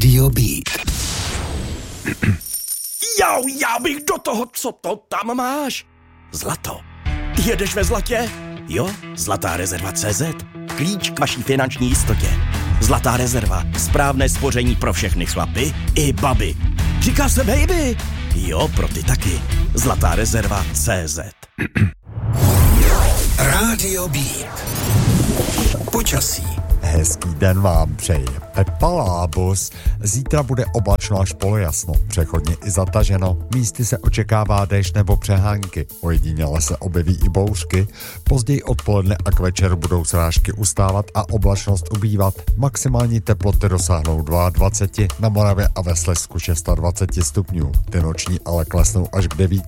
Rádio Beat. Já bych do toho, co to tam máš? Zlato. Jedeš ve zlatě? Jo, Zlatá rezerva CZ. Klíč k vaší finanční jistotě. Zlatá rezerva. Správné spoření pro všechny chlapy i baby. Říká se baby. Jo, pro ty taky. Zlatá rezerva CZ. Rádio Beat. Počasí. Hezký den vám přeje Pepa Lábus. Zítra bude oblačno až polojasno, přechodně i zataženo. Místy se očekává déšť nebo přehánky. Ojediněle se objeví i bouřky. Později odpoledne a k večeru budou srážky ustávat a oblačnost ubývat. Maximální teploty dosáhnou 22, na Moravě a ve Slezsku 26 stupňů. Ty noční ale klesnou až k 9.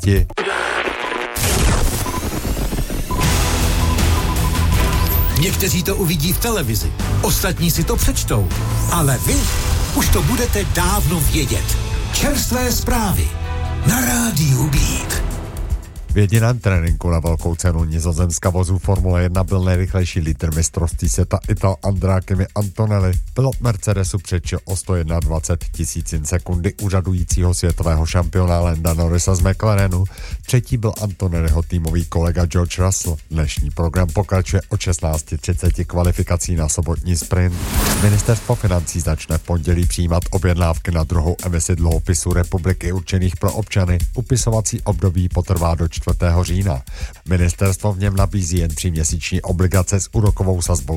Někteří to uvidí v televizi, ostatní si to přečtou, ale vy už to budete dávno vědět. Čerstvé zprávy na Rádiu Beat. V jediném tréninku na velkou cenu Nizozemska vozů Formule 1 byl nejrychlejší lídr mistrovství světa Ital Andrea Kimi Antonelli. Pilot Mercedesu předčil o 121 tisícin sekundy úřadujícího světového šampiona Landa Norrisa z McLarenu. Třetí byl Antonelliho týmový kolega George Russell. Dnešní program pokračuje o 16:30 kvalifikací na sobotní sprint. Ministerstvo financí začne v pondělí přijímat objednávky na druhou emisi dluhopisů republiky určených pro občany. Upisovací období potrvá do 4. října. Ministerstvo v něm nabízí jen 3měsíční obligace s úrokovou sazbou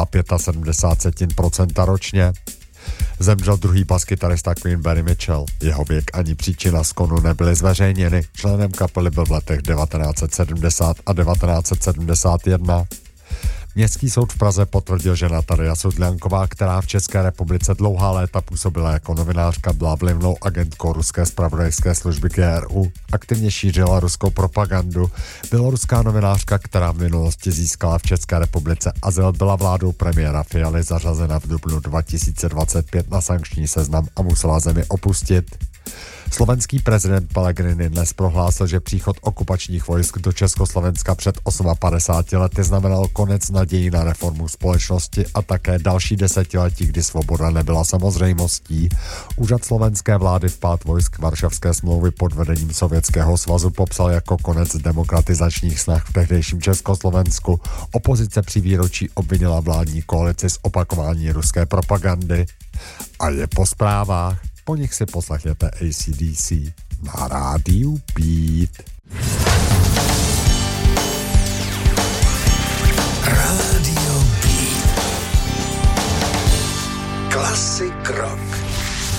3,75% ročně. Zemřel druhý baskytarista Queen Barry Mitchell. Jeho věk ani příčina skonu nebyly zveřejněny. Členem kapely byl v letech 1970 a 1971. Městský soud v Praze potvrdil, že Natalia Sudljanková, která v České republice dlouhá léta působila jako novinářka, byla vlivnou agentkou ruské zpravodajské služby GRU. Aktivně šířila ruskou propagandu. Běloruská novinářka, která v minulosti získala v České republice azyl, byla vládou premiéra Fialy zařazena v dubnu 2025 na sankční seznam a musela zemi opustit. Slovenský prezident Pellegrini dnes prohlásil, že příchod okupačních vojsk do Československa před 58 lety znamenal konec nadějí na reformu společnosti a také další desetiletí, kdy svoboda nebyla samozřejmostí. Úřad slovenské vlády vpád vojsk Varšavské smlouvy pod vedením Sovětského svazu popsal jako konec demokratizačních snah v tehdejším Československu. Opozice při výročí obvinila vládní koalici z opakování ruské propagandy. A je po zprávách. Po nich si poslechněte AC/DC na Rádiu Beat. Rádio Beat. Klasik rock.